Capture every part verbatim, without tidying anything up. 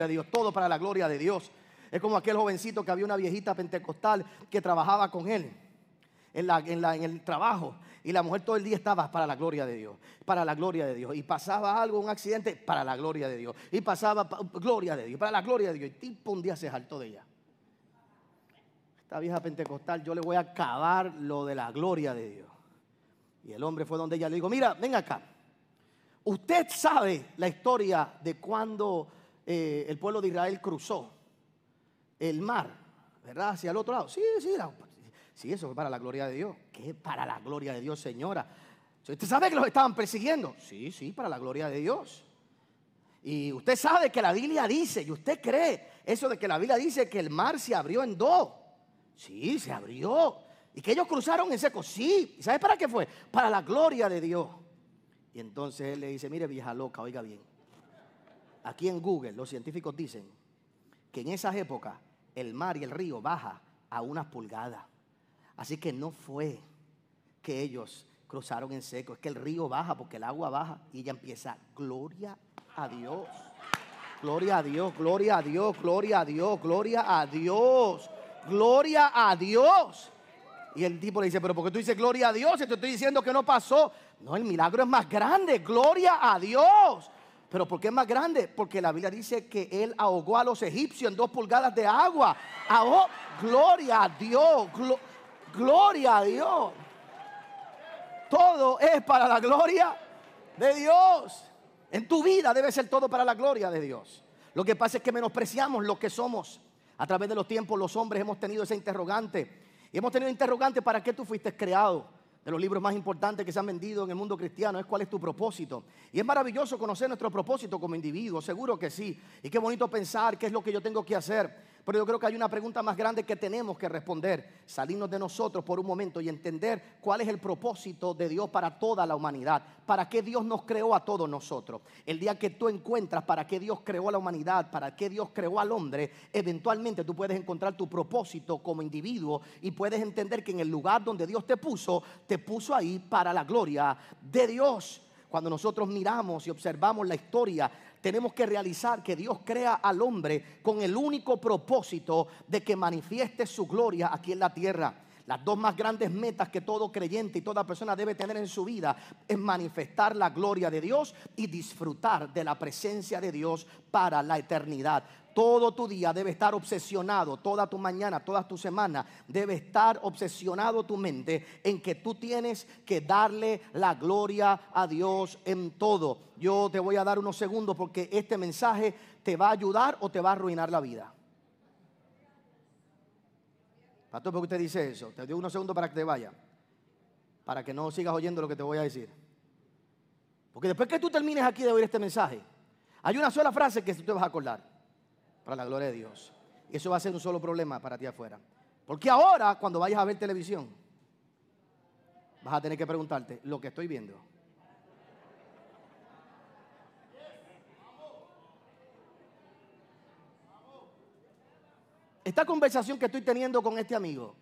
de Dios, todo para la gloria de Dios. Es como aquel jovencito que había una viejita pentecostal que trabajaba con él en, la, en, la, en el trabajo, y la mujer todo el día estaba para la gloria de Dios, para la gloria de Dios, y pasaba algo, un accidente, para la gloria de Dios, y pasaba gloria de Dios, para la gloria de Dios, y tipo un día se saltó de ella. Esta vieja pentecostal, yo le voy a acabar lo de la gloria de Dios. Y el hombre fue donde ella le dijo: mira, ven acá, usted sabe la historia de cuando eh, el pueblo de Israel cruzó el mar, ¿verdad? Hacia el otro lado. Sí, sí, la, sí, eso fue para la gloria de Dios. ¿Qué para la gloria de Dios, señora? ¿Usted sabe que los estaban persiguiendo? Sí, sí, para la gloria de Dios. Y usted sabe que la Biblia dice, y usted cree eso de que la Biblia dice que el mar se abrió en dos. Sí, se abrió. Y que ellos cruzaron en seco. Sí. ¿Y sabe para qué fue? Para la gloria de Dios. Y entonces él le dice: mire, vieja loca, oiga bien. Aquí en Google los científicos dicen que en esas épocas el mar y el río baja a unas pulgadas. Así que no fue que ellos cruzaron en seco, es que el río baja porque el agua baja y ella empieza: gloria a Dios, gloria a Dios, gloria a Dios, gloria a Dios, gloria a Dios, gloria a Dios. Y el tipo le dice: pero ¿por qué tú dices gloria a Dios? Te estoy diciendo que no pasó. No, el milagro es más grande, gloria a Dios. ¿Pero por qué es más grande? Porque la Biblia dice que él ahogó a los egipcios en dos pulgadas de agua. Ahogó. Gloria a Dios, glo gloria a Dios. Todo es para la gloria de Dios. En tu vida debe ser todo para la gloria de Dios. Lo que pasa es que menospreciamos lo que somos. A través de los tiempos los hombres hemos tenido ese interrogante. Y hemos tenido interrogante: ¿para qué tú fuiste creado? De los libros más importantes que se han vendido en el mundo cristiano es ¿cuál es tu propósito? Y es maravilloso conocer nuestro propósito como individuo, seguro que sí. Y qué bonito pensar qué es lo que yo tengo que hacer. Pero yo creo que hay una pregunta más grande que tenemos que responder: salirnos de nosotros por un momento y entender cuál es el propósito de Dios para toda la humanidad. ¿Para qué Dios nos creó a todos nosotros? El día que tú encuentras para qué Dios creó a la humanidad, para qué Dios creó al hombre, eventualmente tú puedes encontrar tu propósito como individuo y puedes entender que en el lugar donde Dios te puso, te puso ahí para la gloria de Dios. Cuando nosotros miramos y observamos la historia, tenemos que realizar que Dios crea al hombre con el único propósito de que manifieste su gloria aquí en la tierra. Las dos más grandes metas que todo creyente y toda persona debe tener en su vida es manifestar la gloria de Dios y disfrutar de la presencia de Dios para la eternidad. Todo tu día debe estar obsesionado, toda tu mañana, toda tu semana debe estar obsesionado tu mente en que tú tienes que darle la gloria a Dios en todo. Yo te voy a dar unos segundos porque este mensaje te va a ayudar o te va a arruinar la vida. Pastor, ¿por qué usted dice eso? Te doy unos segundos para que te vaya, para que no sigas oyendo lo que te voy a decir. Porque después que tú termines aquí de oír este mensaje, hay una sola frase que tú te vas a acordar: para la gloria de Dios. Y eso va a ser un solo problema para ti afuera. Porque ahora, cuando vayas a ver televisión, vas a tener que preguntarte: ¿lo que estoy viendo esta conversación que estoy teniendo con este amigo,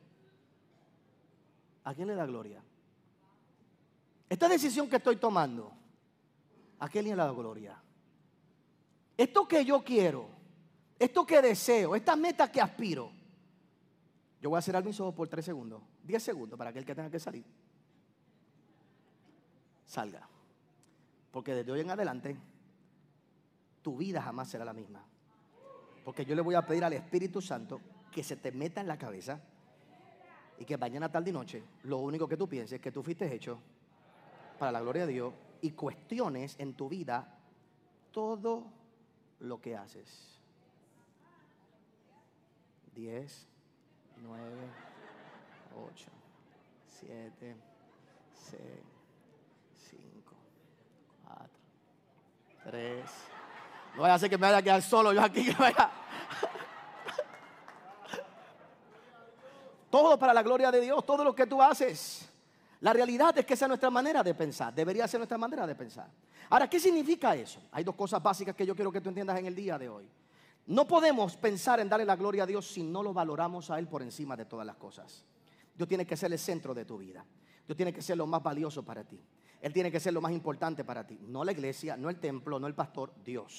¿a quién le da gloria? Esta decisión que estoy tomando, ¿a quién le da gloria? Esto que yo quiero, esto que deseo, esta meta que aspiro, yo voy a cerrar mis ojos por tres segundos, diez segundos, para que el que tenga que salir salga. Porque desde hoy en adelante tu vida jamás será la misma. Porque yo le voy a pedir al Espíritu Santo que se te meta en la cabeza y que mañana, tarde y noche lo único que tú pienses es que tú fuiste hecho para la gloria de Dios y cuestiones en tu vida todo lo que haces. Diez, nueve, ocho, siete, seis, cinco, cuatro, tres. No vaya a ser que me vaya a quedar solo yo aquí. Que vaya. Todo para la gloria de Dios, todo lo que tú haces. La realidad es que esa es nuestra manera de pensar. Debería ser nuestra manera de pensar. Ahora, ¿qué significa eso? Hay dos cosas básicas que yo quiero que tú entiendas en el día de hoy. No podemos pensar en darle la gloria a Dios si no lo valoramos a Él por encima de todas las cosas. Dios tiene que ser el centro de tu vida. Dios tiene que ser lo más valioso para ti. Él tiene que ser lo más importante para ti. No la iglesia, no el templo, no el pastor, Dios.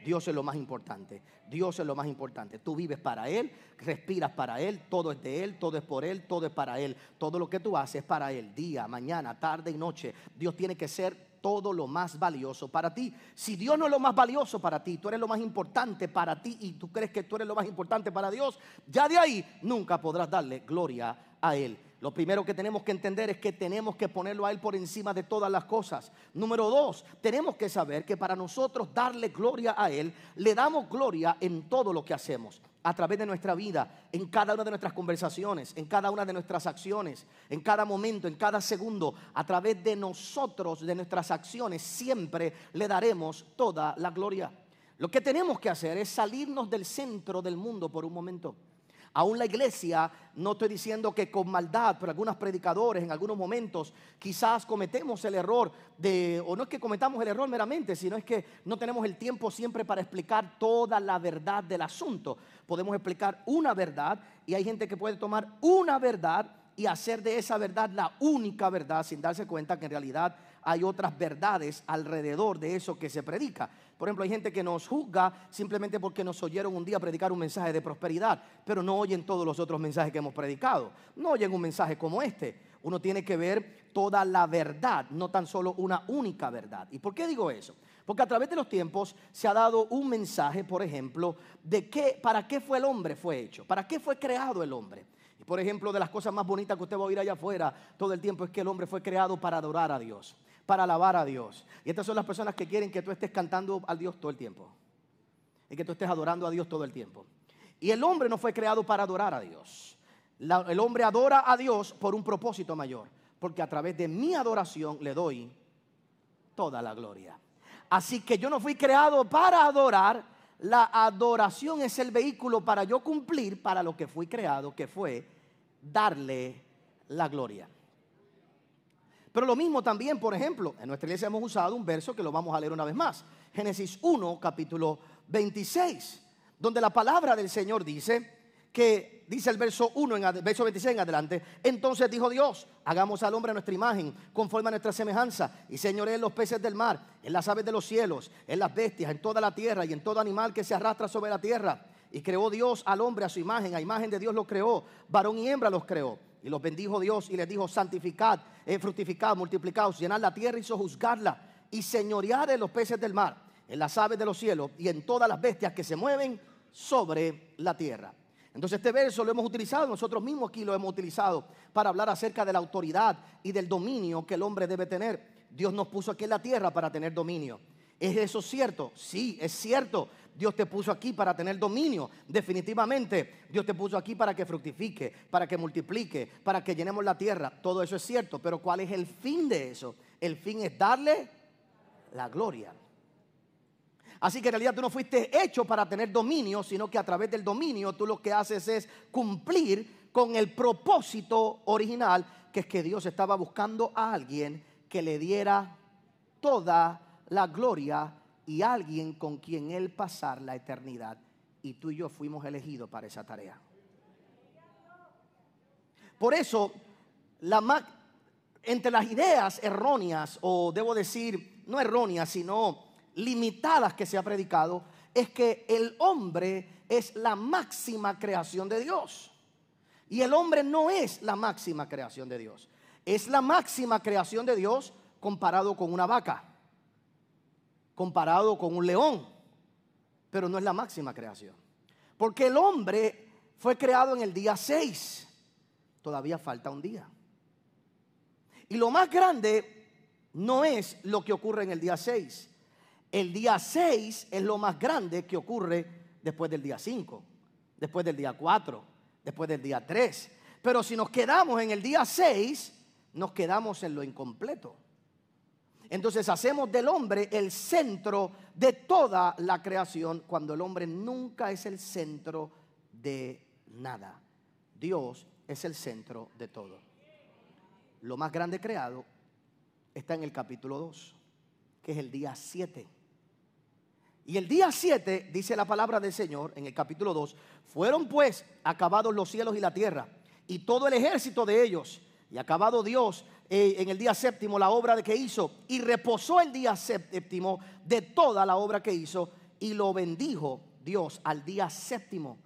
Dios es lo más importante. Dios es lo más importante. Tú vives para Él, respiras para Él, todo es de Él, todo es por Él, todo es para Él. Todo lo que tú haces es para Él, día, mañana, tarde y noche. Dios tiene que ser todo lo más valioso para ti. Si Dios no es lo más valioso para ti, tú eres lo más importante para ti y tú crees que tú eres lo más importante para Dios, ya de ahí nunca podrás darle gloria a Él. Lo primero que tenemos que entender es que tenemos que ponerlo a Él por encima de todas las cosas. Número dos, tenemos que saber que para nosotros darle gloria a Él, le damos gloria en todo lo que hacemos. A través de nuestra vida, en cada una de nuestras conversaciones, en cada una de nuestras acciones, en cada momento, en cada segundo, a través de nosotros, de nuestras acciones, siempre le daremos toda la gloria. Lo que tenemos que hacer es salirnos del centro del mundo por un momento. Aún la iglesia, no estoy diciendo que con maldad, pero algunos predicadores en algunos momentos quizás cometemos el error de, o no es que cometamos el error meramente, sino es que no tenemos el tiempo siempre para explicar toda la verdad del asunto. Podemos explicar una verdad y hay gente que puede tomar una verdad y hacer de esa verdad la única verdad sin darse cuenta que en realidad hay otras verdades alrededor de eso que se predica. Por ejemplo, hay gente que nos juzga simplemente porque nos oyeron un día predicar un mensaje de prosperidad, pero no oyen todos los otros mensajes que hemos predicado. No oyen un mensaje como este. Uno tiene que ver toda la verdad, no tan solo una única verdad. ¿Y por qué digo eso? Porque a través de los tiempos se ha dado un mensaje, por ejemplo, de qué, para qué fue el hombre fue hecho, para qué fue creado el hombre. Y por ejemplo, de las cosas más bonitas que usted va a oír allá afuera todo el tiempo es que el hombre fue creado para adorar a Dios, para alabar a Dios. Y estas son las personas que quieren que tú estés cantando a Dios todo el tiempo y que tú estés adorando a Dios todo el tiempo. Y el hombre no fue creado para adorar a Dios. La, el hombre adora a Dios por un propósito mayor, porque a través de mi adoración le doy toda la gloria. Así que yo no fui creado para adorar. La adoración es el vehículo para yo cumplir para lo que fui creado, que fue darle la gloria. Pero lo mismo también, por ejemplo, en nuestra iglesia hemos usado un verso que lo vamos a leer una vez más. Génesis uno, capítulo veintiséis, donde la palabra del Señor dice que, dice el verso uno, en el verso veintiséis en adelante: entonces dijo Dios, hagamos al hombre a nuestra imagen, conforme a nuestra semejanza, y señoree en los peces del mar, en las aves de los cielos, en las bestias, en toda la tierra y en todo animal que se arrastra sobre la tierra. Y creó Dios al hombre a su imagen, a imagen de Dios lo creó, varón y hembra los creó. Y los bendijo Dios y les dijo: santificad, eh, fructificad, multiplicaos, llenad la tierra y sojuzgadla, y señoread en los peces del mar, en las aves de los cielos y en todas las bestias que se mueven sobre la tierra. Entonces este verso lo hemos utilizado, nosotros mismos aquí lo hemos utilizado para hablar acerca de la autoridad y del dominio que el hombre debe tener. Dios nos puso aquí en la tierra para tener dominio. ¿Es eso cierto? Sí, es cierto. Dios te puso aquí para tener dominio. Definitivamente, Dios te puso aquí para que fructifique, para que multiplique, para que llenemos la tierra. Todo eso es cierto, pero ¿cuál es el fin de eso? El fin es darle la gloria. Así que en realidad tú no fuiste hecho para tener dominio, sino que a través del dominio tú lo que haces es cumplir con el propósito original, que es que Dios estaba buscando a alguien que le diera toda la gloria y alguien con quien Él pasar la eternidad. Y tú y yo fuimos elegidos para esa tarea. Por eso, la, entre las ideas erróneas, o debo decir, no erróneas, sino limitadas que se ha predicado, es que el hombre es la máxima creación de Dios. Y el hombre no es la máxima creación de Dios. Es la máxima creación de Dios comparado con una vaca, comparado con un león, pero no es la máxima creación. Porque el hombre fue creado en el día seis. Todavía falta un día. Y lo más grande no es lo que ocurre en el día seis. El día seis es lo más grande que ocurre después del día cinco, después del día cuatro, después del día tres. Pero si nos quedamos en el día seis, nos quedamos en lo incompleto. Entonces hacemos del hombre el centro de toda la creación, cuando el hombre nunca es el centro de nada. Dios es el centro de todo. Lo más grande creado está en el capítulo dos, que es el día siete. Y el día siete, dice la palabra del Señor en el capítulo dos: fueron pues acabados los cielos y la tierra y todo el ejército de ellos, y acabado Dios eh, en el día séptimo la obra de que hizo, y reposó el día séptimo de toda la obra que hizo, y lo bendijo Dios al día séptimo